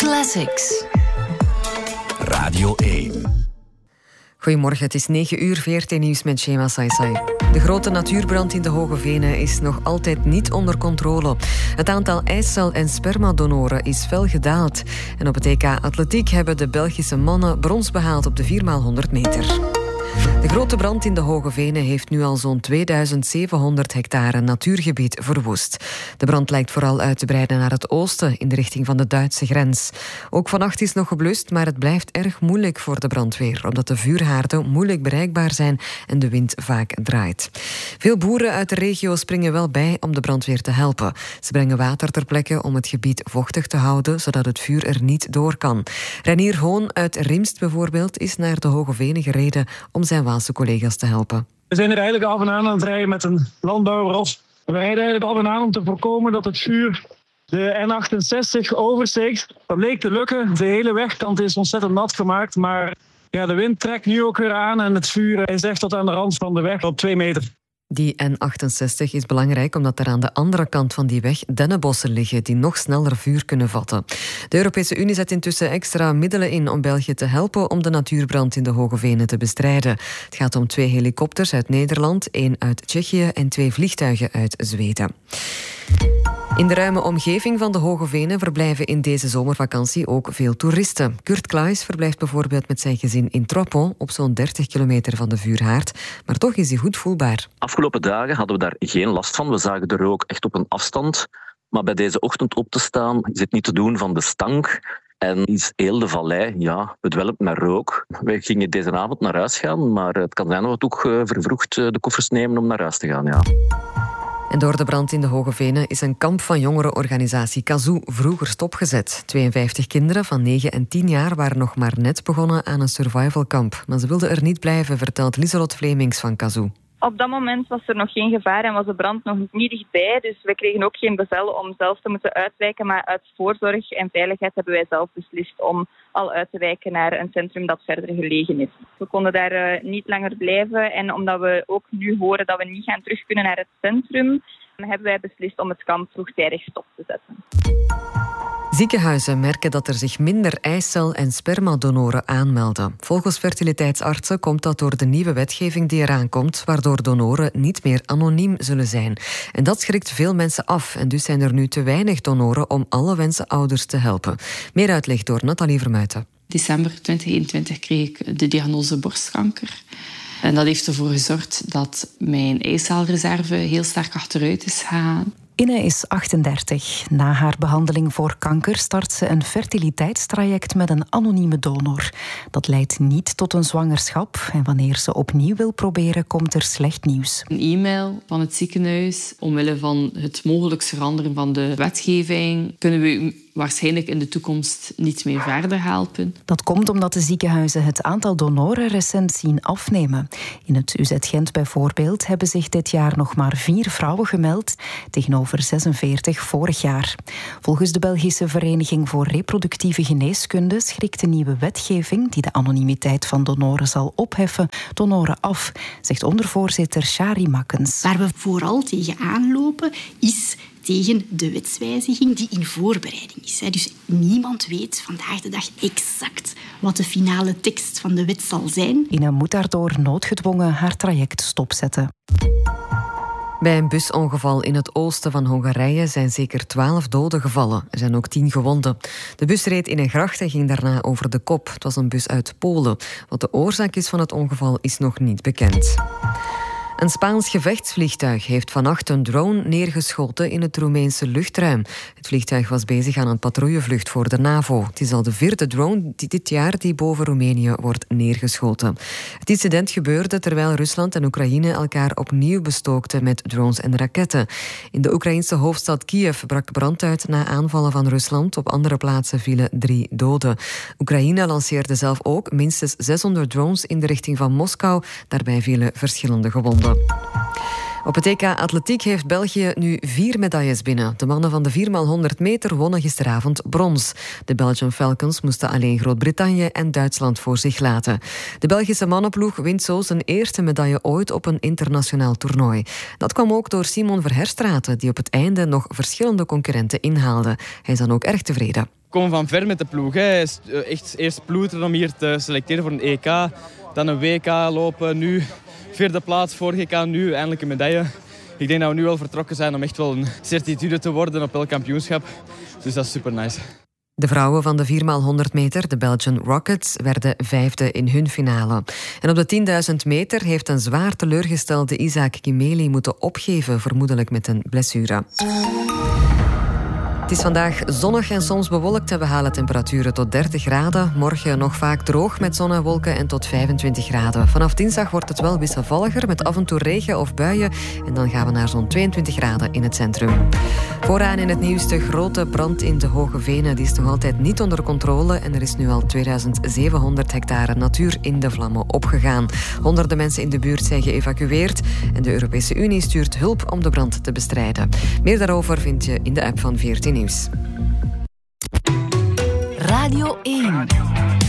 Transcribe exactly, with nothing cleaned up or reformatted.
Classics. Radio één. Goedemorgen, het is negen uur, V R T Nieuws met Shema Saisai. De grote natuurbrand in de Hoge Venen is nog altijd niet onder controle. Het aantal eicel- en spermadonoren is fel gedaald. En op het E K Atletiek hebben de Belgische mannen brons behaald op de vier maal honderd meter. De grote brand in de Hoge Venen heeft nu al zo'n tweeduizend zevenhonderd hectare natuurgebied verwoest. De brand lijkt vooral uit te breiden naar het oosten, in de richting van de Duitse grens. Ook vannacht is nog geblust, maar het blijft erg moeilijk voor de brandweer, omdat de vuurhaarden moeilijk bereikbaar zijn en de wind vaak draait. Veel boeren uit de regio springen wel bij om de brandweer te helpen. Ze brengen water ter plekke om het gebied vochtig te houden, zodat het vuur er niet door kan. Reinier Hoon uit Rimst bijvoorbeeld is naar de Hoge Venen gereden om zijn Waalse collega's te helpen. We zijn er eigenlijk af en aan aan het rijden met een landbouwros. We rijden eigenlijk af en aan om te voorkomen dat het vuur de N achtenzestig oversteekt. Dat bleek te lukken. De hele wegkant is ontzettend nat gemaakt. Maar ja, de wind trekt nu ook weer aan en het vuur is echt tot aan de rand van de weg op twee meter. Die N achtenzestig is belangrijk omdat er aan de andere kant van die weg dennenbossen liggen die nog sneller vuur kunnen vatten. De Europese Unie zet intussen extra middelen in om België te helpen om de natuurbrand in de Hoge Venen te bestrijden. Het gaat om twee helikopters uit Nederland, één uit Tsjechië en twee vliegtuigen uit Zweden. In de ruime omgeving van de Hoge Venen verblijven in deze zomervakantie ook veel toeristen. Kurt Klaes verblijft bijvoorbeeld met zijn gezin in Tropon op zo'n dertig kilometer van de vuurhaard. Maar toch is hij goed voelbaar. Afgelopen dagen hadden we daar geen last van. We zagen de rook echt op een afstand. Maar bij deze ochtend op te staan is het niet te doen van de stank. En is heel de vallei, ja, bedwelmd met rook. Wij gingen deze avond naar huis gaan, maar het kan zijn dat we toch vervroegd de koffers nemen om naar huis te gaan, ja. En door de brand in de Hoge Venen is een kamp van jongerenorganisatie Kazoo vroeger stopgezet. tweeënvijftig kinderen van negen en tien jaar waren nog maar net begonnen aan een survivalkamp. Maar ze wilden er niet blijven, vertelt Lieselot Vlemings van Kazoo. Op dat moment was er nog geen gevaar en was de brand nog niet dichtbij. Dus we kregen ook geen bevel om zelf te moeten uitwijken. Maar uit voorzorg en veiligheid hebben wij zelf beslist om al uit te wijken naar een centrum dat verder gelegen is. We konden daar uh, niet langer blijven. En omdat we ook nu horen dat we niet gaan terug kunnen naar het centrum, hebben wij beslist om het kamp vroegtijdig stop te zetten. Ziekenhuizen merken dat er zich minder eicel- en spermadonoren aanmelden. Volgens fertiliteitsartsen komt dat door de nieuwe wetgeving die eraan komt, waardoor donoren niet meer anoniem zullen zijn. En dat schrikt veel mensen af. En dus zijn er nu te weinig donoren om alle wensenouders te helpen. Meer uitleg door Nathalie Vermuiten. December twintig eenentwintig kreeg ik de diagnose borstkanker. En dat heeft ervoor gezorgd dat mijn eicelreserve heel sterk achteruit is gegaan. Inne is achtendertig. Na haar behandeling voor kanker start ze een fertiliteitstraject met een anonieme donor. Dat leidt niet tot een zwangerschap. En wanneer ze opnieuw wil proberen, komt er slecht nieuws. Een e-mail van het ziekenhuis. Omwille van het mogelijk veranderen van de wetgeving kunnen we u waarschijnlijk in de toekomst niet meer verder helpen. Dat komt omdat de ziekenhuizen het aantal donoren recent zien afnemen. In het U Z Gent bijvoorbeeld hebben zich dit jaar nog maar vier vrouwen gemeld, tegenover zesenveertig vorig jaar. Volgens de Belgische Vereniging voor Reproductieve Geneeskunde schrikt de nieuwe wetgeving, die de anonimiteit van donoren zal opheffen, donoren af, zegt ondervoorzitter Shari Makkens. Waar we vooral tegenaan lopen is tegen de wetswijziging die in voorbereiding is. Dus niemand weet vandaag de dag exact wat de finale tekst van de wet zal zijn. Ina moet daardoor noodgedwongen haar traject stopzetten. Bij een busongeval in het oosten van Hongarije zijn zeker twaalf doden gevallen. Er zijn ook tien gewonden. De bus reed in een gracht en ging daarna over de kop. Het was een bus uit Polen. Wat de oorzaak is van het ongeval is nog niet bekend. Een Spaans gevechtsvliegtuig heeft vannacht een drone neergeschoten in het Roemeense luchtruim. Het vliegtuig was bezig aan een patrouillevlucht voor de NAVO. Het is al de vierde drone die dit jaar die boven Roemenië wordt neergeschoten. Het incident gebeurde terwijl Rusland en Oekraïne elkaar opnieuw bestookten met drones en raketten. In de Oekraïnse hoofdstad Kiev brak brand uit na aanvallen van Rusland. Op andere plaatsen vielen drie doden. Oekraïne lanceerde zelf ook minstens zeshonderd drones in de richting van Moskou. Daarbij vielen verschillende gewonden. Op het E K Atletiek heeft België nu vier medailles binnen. De mannen van de vier maal honderd meter wonnen gisteravond brons. De Belgian Falcons moesten alleen Groot-Brittannië en Duitsland voor zich laten. De Belgische mannenploeg wint zo zijn eerste medaille ooit op een internationaal toernooi. Dat kwam ook door Simon Verherstraten, die op het einde nog verschillende concurrenten inhaalde. Hij is dan ook erg tevreden. kom van ver met de ploeg. Hè. Echt eerst ploeteren om hier te selecteren voor een E K. Dan een W K lopen. Nu vierde plaats, vorige K, nu eindelijk een medaille. Ik denk dat we nu wel vertrokken zijn om echt wel een certitude te worden op elk kampioenschap. Dus dat is super nice. De vrouwen van de vier maal honderd meter, de Belgian Rockets, werden vijfde in hun finale. En op de tienduizend meter heeft een zwaar teleurgestelde Isaac Kimeli moeten opgeven, vermoedelijk met een blessure. Het is vandaag zonnig en soms bewolkt en we halen temperaturen tot dertig graden. Morgen nog vaak droog met zon en wolken en tot vijfentwintig graden. Vanaf dinsdag wordt het wel wisselvalliger met af en toe regen of buien. En dan gaan we naar zo'n tweeëntwintig graden in het centrum. Vooraan in het nieuws de grote brand in de Hoge Venen. Die is nog altijd niet onder controle en er is nu al tweeduizend zevenhonderd hectare natuur in de vlammen opgegaan. Honderden mensen in de buurt zijn geëvacueerd en de Europese Unie stuurt hulp om de brand te bestrijden. Meer daarover vind je in de app van veertien Nieuws. Radio één.